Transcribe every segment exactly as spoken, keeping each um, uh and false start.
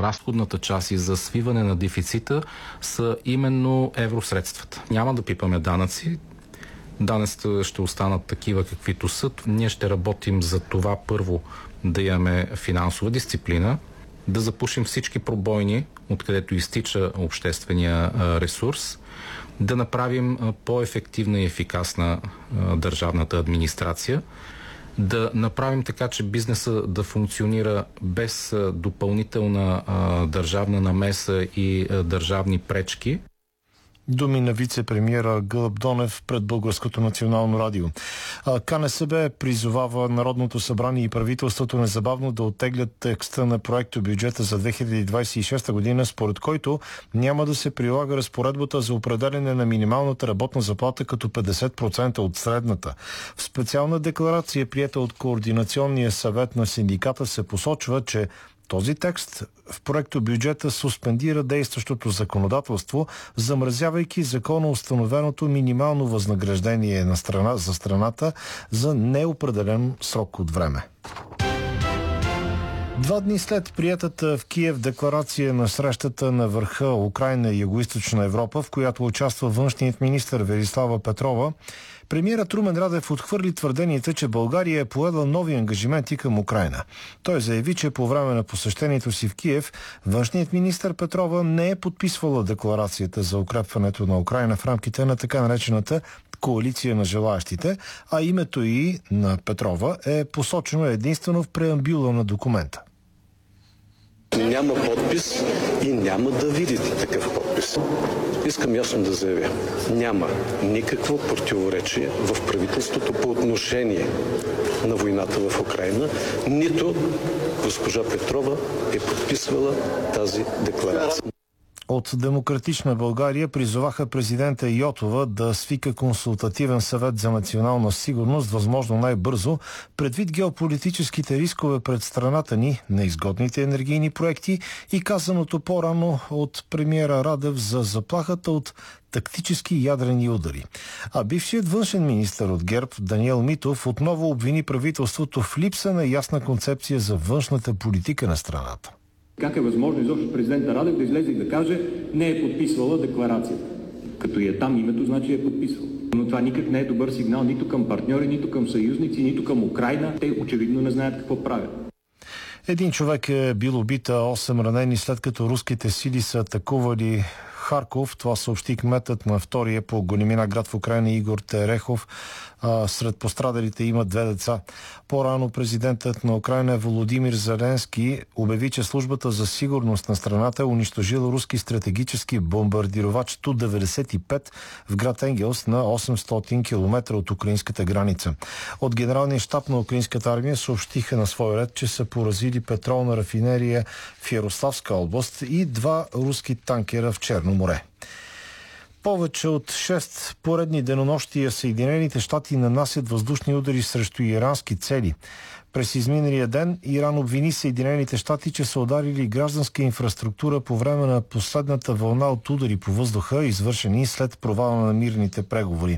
разходната част и за свиване на дефицита са именно евросредствата. Няма да пипаме данъци. Данъците ще останат такива, каквито са. Ние ще работим за това първо да имаме финансова дисциплина, да запушим всички пробойни, откъдето изтича обществения ресурс, да направим по-ефективна и ефикасна държавната администрация, да направим така, че бизнеса да функционира без допълнителна държавна намеса и държавни пречки. Думи на вице-премиера Гълъб Донев пред Българското национално радио. КНСБ призовава Народното събрание и правителството незабавно да оттеглят текста на проекто бюджета за две хиляди двадесет и шеста година, според който няма да се прилага разпоредбата за определяне на минималната работна заплата като петдесет процента от средната. В специална декларация, приета от Координационния съвет на синдиката, се посочва, че този текст в проекто бюджета суспендира действащото законодателство, замразявайки законоустановеното минимално възнаграждение на страна, за страната за неопределен срок от време. Два дни след приетата в Киев декларация на срещата на върха Украйна и Югоизточна Европа, в която участва външният министър Велислава Петрова, премиерът Румен Радев отхвърли твърденията, че България е поела нови ангажименти към Украйна. Той заяви, че по време на посещението си в Киев, външният министър Петрова не е подписвала декларацията за укрепването на Украйна в рамките на така наречената коалиция на желаящите, а името и на Петрова е посочено единствено в преамбюла на документа. Няма подпис и няма да видите такъв подпис. Искам ясно да заявя. Няма никакво противоречие в правителството по отношение на войната в Украйна. Нито госпожа Петрова е подписвала тази декларация. От Демократична България призоваха президента Йотова да свика консултативен съвет за национална сигурност възможно най-бързо, предвид геополитическите рискове пред страната ни, неизгодните енергийни проекти и казаното по-рано от премиера Радев за заплахата от тактически ядрени удари. А бившият външен министър от ГЕРБ Даниел Митов отново обвини правителството в липса на ясна концепция за външната политика на страната. Как е възможно изобщо президента Радев да излезе и да каже, не е подписвала декларацията? Като и е там името, значи е подписвал. Но това никак не е добър сигнал нито към партньори, нито към съюзници, нито към Украйна. Те очевидно не знаят какво правят. Един човек е бил убит, а осем ранени, след като руските сили са атакували Харков. Това съобщи кметът на втория по големина град в Украйна Игор Терехов. А, сред пострадалите има две деца. По-рано президентът на Украйна Володимир Зеленски обяви, че службата за сигурност на страната е унищожила руски стратегически бомбардировач Ту деветдесет и пет в град Енгелс на осемстотин километра от украинската граница. От генералния щаб на украинската армия съобщиха на свой ред, че са поразили петролна рафинерия в Ярославска област и два руски танкера в Черно море. Повече от шест поредни денонощия Съединените щати нанасят въздушни удари срещу ирански цели. През изминалия ден Иран обвини Съединените щати, че са ударили гражданска инфраструктура по време на последната вълна от удари по въздуха, извършени след провала на мирните преговори.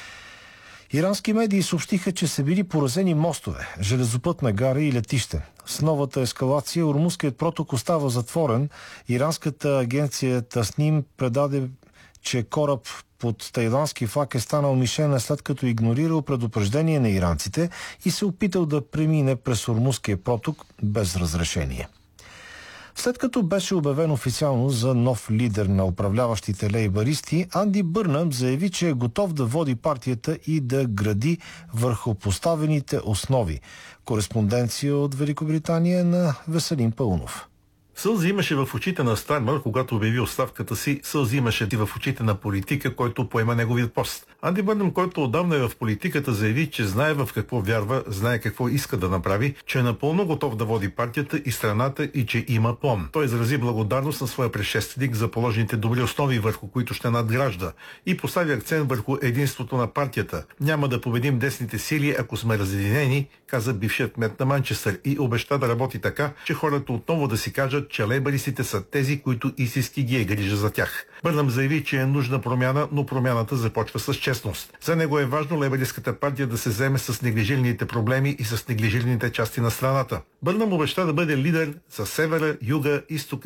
Ирански медии съобщиха, че са били поразени мостове, железопътна гара и летище. С новата ескалация Ормузският проток остава затворен. Иранската агенция Тасним предаде, че кораб под тайландски флаг е станал мишена, след като игнорирал предупреждение на иранците и се опитал да премине през Ормузския проток без разрешение. След като беше обявен официално за нов лидер на управляващите лейбаристи, Анди Бърнъм заяви, че е готов да води партията и да гради върху поставените основи. Кореспонденция от Великобритания на Веселин Пълнов. Сълзи имаше в очите на Стармър, когато обяви оставката си, сълзи имаше и в очите на политика, който поема неговият пост. Анди Бърнъм, който отдавна е в политиката, заяви, че знае в какво вярва, знае какво иска да направи, че е напълно готов да води партията и страната и че има план. Той изрази благодарност на своя предшественик за положените добри основи, върху които ще надгражда, и постави акцент върху единството на партията. Няма да победим десните сили, ако сме разединени, каза бившият кмет на Манчестър, и обеща да работи така, че хората отново да си кажат, че лейбаристите са тези, които истински ги е грижа за тях. Бърнъм заяви, че е нужна промяна, но промяната започва с честност. За него е важно лейбаристската партия да се заеме с неглижираните проблеми и с неглижираните части на страната. Бърнъм обеща да бъде лидер за севера, юга, изтока